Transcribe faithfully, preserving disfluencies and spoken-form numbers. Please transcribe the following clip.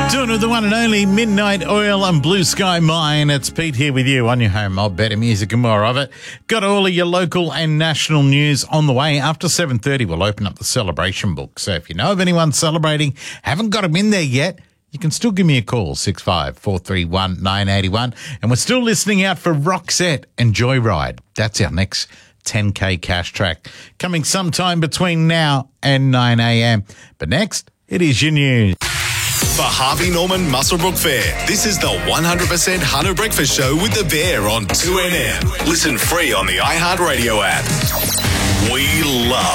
Doing with the one and only Midnight Oil and Blue Sky Mine. It's Pete here with you on your home of better music and more of it. Got all of your local and national news on the way. After seven thirty, we'll open up the celebration book. So if you know of anyone celebrating, haven't got them in there yet, you can still give me a call, six five four three one nine eight one. And we're still listening out for Roxette and Joyride. That's our next ten K cash track, coming sometime between now and nine a.m. But next, it is your news. For Harvey Norman Muswellbrook Fair, this is the one hundred percent Hunter Breakfast Show with the Bear on two N M. Listen free on the iHeartRadio app. We love